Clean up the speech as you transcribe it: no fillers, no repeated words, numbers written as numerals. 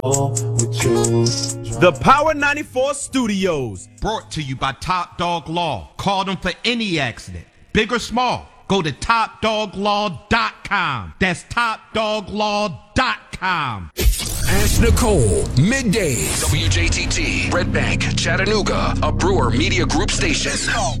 The Power 94 Studios, brought to you by Top Dog Law. Call them for any accident, big or small. Go to topdoglaw.com. That's topdoglaw.com. Ask Nicole, middays. WJTT, Red Bank, Chattanooga, a Brewer Media Group station.